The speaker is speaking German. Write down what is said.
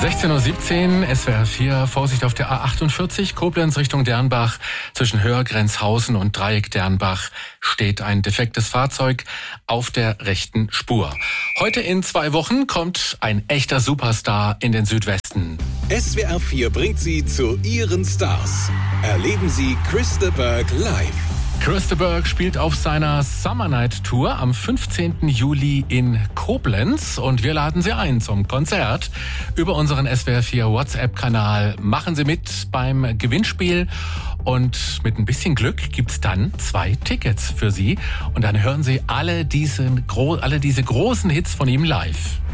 16:17 Uhr, SWR 4, Vorsicht auf der A48, Koblenz Richtung Dernbach. Zwischen Hörgrenzhausen und Dreieck Dernbach steht ein defektes Fahrzeug auf der rechten Spur. Heute in 2 Wochen kommt ein echter Superstar in den Südwesten. SWR 4 bringt Sie zu Ihren Stars. Erleben Sie Chris de Burgh live. Chris de Burgh spielt auf seiner Summer Night Tour am 15. Juli in Koblenz und wir laden Sie ein zum Konzert über unseren SWR 4 WhatsApp-Kanal. Machen Sie mit beim Gewinnspiel und mit ein bisschen Glück gibt's dann 2 Tickets für Sie und dann hören Sie alle diese großen Hits von ihm live.